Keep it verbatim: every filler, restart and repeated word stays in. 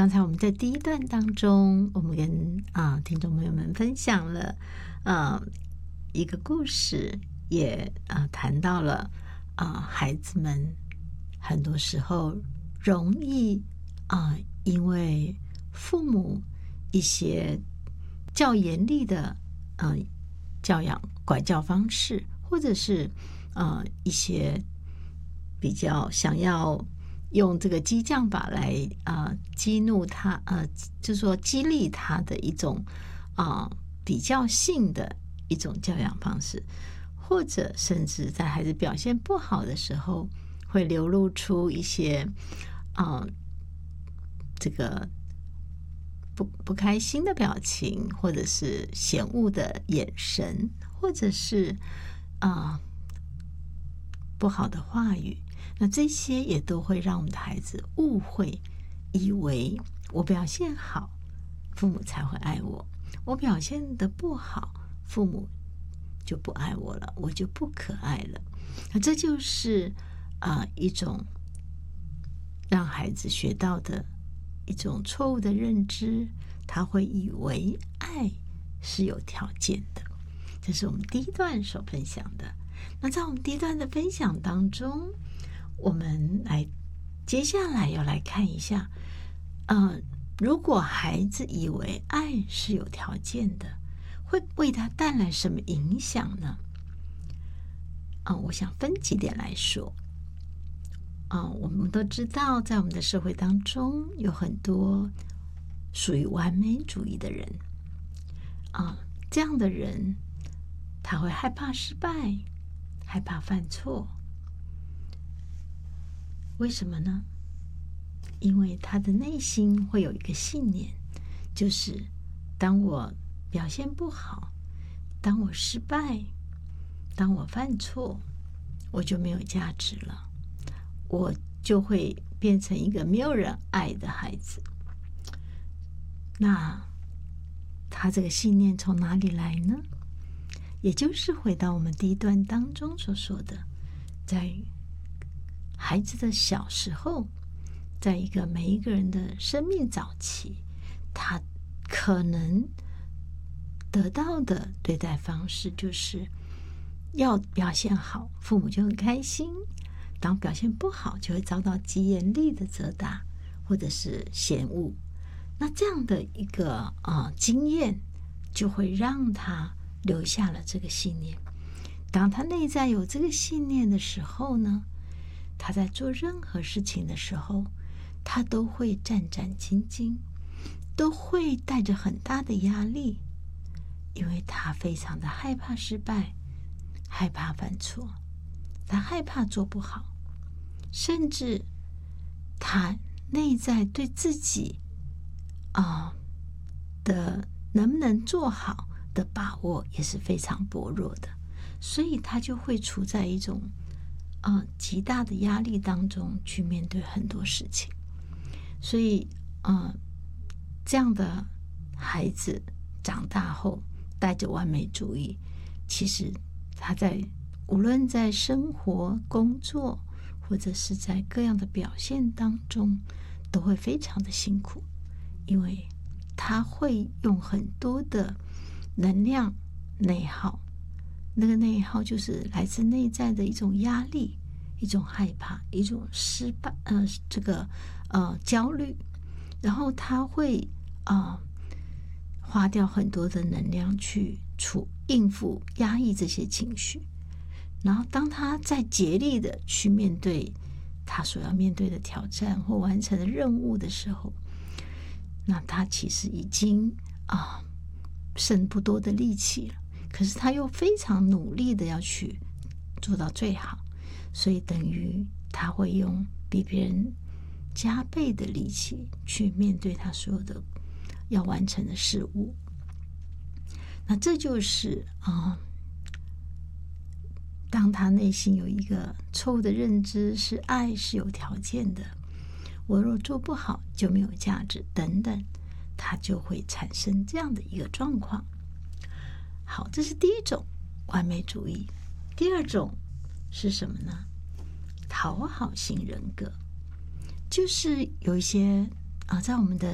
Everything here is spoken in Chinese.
刚才我们在第一段当中，我们跟啊听众朋友们分享了啊一个故事，也啊谈到了啊孩子们很多时候容易啊因为父母一些较严厉的呃教养管教方式，或者是呃一些比较想要用这个激将法来呃激怒他，呃，就是说激励他的一种啊、呃、比较性的一种教养方式，或者甚至在孩子表现不好的时候，会流露出一些啊、呃、这个不不开心的表情，或者是嫌恶的眼神，或者是啊、呃、不好的话语。那这些也都会让我们的孩子误会，以为我表现好，父母才会爱我；我表现的不好，父母就不爱我了，我就不可爱了。那这就是啊、呃、一种让孩子学到的一种错误的认知，他会以为爱是有条件的。这是我们第一段所分享的。那在我们第一段的分享当中，我们来接下来要来看一下，呃，如果孩子以为爱是有条件的，会为他带来什么影响呢？啊、呃，我想分几点来说。啊、呃，我们都知道，在我们的社会当中，有很多属于完美主义的人。啊、呃，这样的人，他会害怕失败，害怕犯错。为什么呢？因为他的内心会有一个信念，就是当我表现不好，当我失败，当我犯错，我就没有价值了，我就会变成一个没有人爱的孩子。那他这个信念从哪里来呢？也就是回到我们第一段当中所说的，在孩子的小时候，在一个每一个人的生命早期，他可能得到的对待方式就是要表现好，父母就很开心；当表现不好，就会遭到极严厉的责打或者是嫌恶。那这样的一个呃经验，就会让他留下了这个信念。当他内在有这个信念的时候呢，他在做任何事情的时候，他都会战战兢兢，都会带着很大的压力，因为他非常的害怕失败，害怕犯错，他害怕做不好，甚至他内在对自己啊、呃、的能不能做好的把握也是非常薄弱的，所以他就会处在一种呃极大的压力当中去面对很多事情。所以呃这样的孩子长大后带着完美主义，其实他在无论在生活、工作或者是在各样的表现当中都会非常的辛苦，因为他会用很多的能量内耗，那个内耗就是来自内在的一种压力，一种害怕，一种失败，呃，这个呃焦虑，然后他会啊、呃、花掉很多的能量去处应付压抑这些情绪，然后当他在竭力的去面对他所要面对的挑战或完成的任务的时候，那他其实已经啊剩不多的力气了，可是他又非常努力的要去做到最好，所以等于他会用比别人加倍的力气去面对他所有的要完成的事物。那这就是啊、呃，当他内心有一个错误的认知，是爱是有条件的，我若做不好就没有价值等等，他就会产生这样的一个状况。好，这是第一种完美主义。第二种是什么呢？讨好型人格。就是有一些啊、呃，在我们的